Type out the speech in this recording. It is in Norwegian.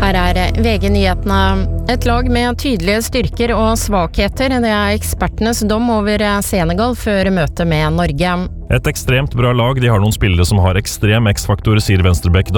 Her VG-nyhetene. Et lag med tydelige styrker og svakheter, det ekspertenes dom over Senegal før møtet med Norge. Et ekstremt bra lag, de har noen spillere som har ekstrem X-faktor, sier venstrebekk